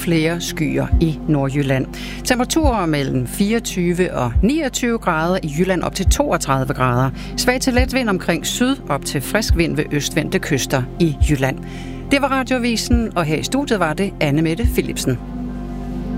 flere skyer i Nordjylland. Temperaturer mellem 24 og 29 grader, i Jylland op til 32 grader. Svag til let vind omkring syd, op til frisk vind ved østvendte kyster i Jylland. Det var Radioavisen, og her i studiet var det Anne Mette Philipsen.